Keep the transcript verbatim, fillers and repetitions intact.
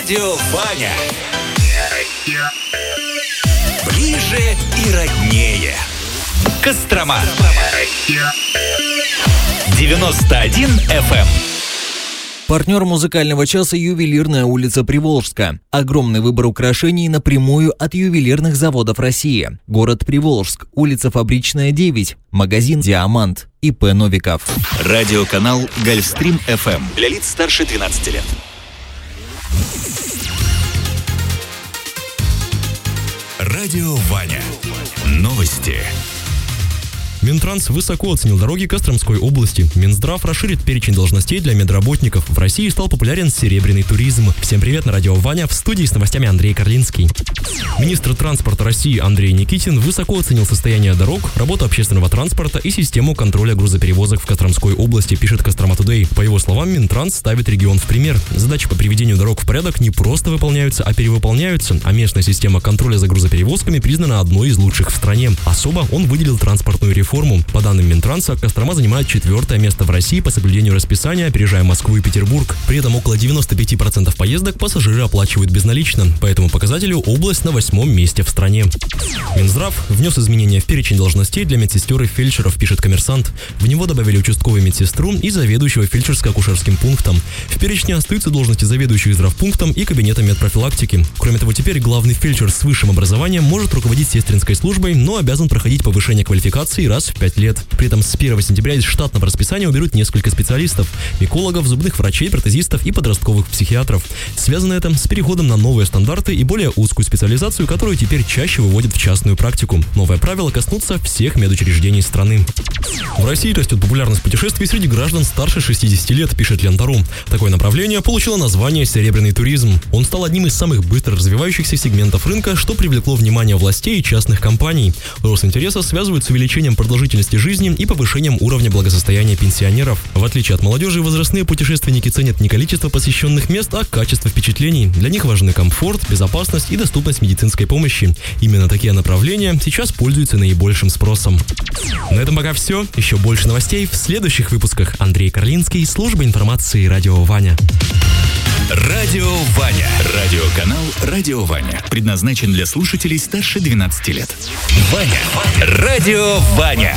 Радио Ваня. Ближе и роднее. Кострома. девяносто один эф эм. Партнер музыкального часа — ювелирная улица Приволжска. Огромный выбор украшений напрямую от ювелирных заводов России. Город Приволжск, улица Фабричная, девять. Магазин «Диамант». ИП Новиков. Радиоканал Гольфстрим эф эм. Для лиц старше двенадцати лет. Радио Ваня. Новости. Минтранс высоко оценил дороги Костромской области. Минздрав расширит перечень должностей для медработников. В России стал популярен серебряный туризм. Всем привет, на радио Ваня, в студии с новостями Андрей Карлинский. Министр транспорта России Андрей Никитин высоко оценил состояние дорог, работу общественного транспорта и систему контроля грузоперевозок в Костромской области, пишет Кострома Тудей. По его словам, Минтранс ставит регион в пример. Задачи по приведению дорог в порядок не просто выполняются, а перевыполняются, а местная система контроля за грузоперевозками признана одной из лучших в стране. Особо он выделил транспортную реформу. По данным Минтранса, Кострома занимает четвертое место в России по соблюдению расписания, опережая Москву и Петербург. При этом около девяноста пяти процентов поездок пассажиры оплачивают безналично. По этому показателю область на восьмом месте в стране. Минздрав внес изменения в перечень должностей для медсестер и фельдшеров, пишет Коммерсант. В него добавили участковую медсестру и заведующего фельдшерско-акушерским пунктом. В перечне остаются должности заведующих здравпунктом и кабинетом медпрофилактики. Кроме того, теперь главный фельдшер с высшим образованием может руководить сестринской службой, но обязан проходить повышение квалификации раз в пять лет. При этом с первого сентября из штатного расписания уберут несколько специалистов – микологов, зубных врачей, протезистов и подростковых психиатров. Связано это с переходом на новые стандарты и более узкую специализацию, которую теперь чаще выводят в частную практику. Новые правила коснутся всех медучреждений страны. В России растет популярность путешествий среди граждан старше шестидесяти лет, пишет Лента.ру. Такое направление получило название «серебряный туризм». Он стал одним из самых быстро развивающихся сегментов рынка, что привлекло внимание властей и частных компаний. Рост интереса связывают с увеличением продолжительности жизни и повышением уровня благосостояния пенсионеров. В отличие от молодежи, возрастные путешественники ценят не количество посещенных мест, а качество впечатлений. Для них важны комфорт, безопасность и доступность медицинской помощи. Именно такие направления сейчас пользуются наибольшим спросом. На этом пока все. Еще больше новостей в следующих выпусках. Андрей Карлинский, служба информации «Радио Ваня». Радио Ваня. Радиоканал «Радио Ваня». Предназначен для слушателей старше двенадцати лет. Ваня. Радио Ваня.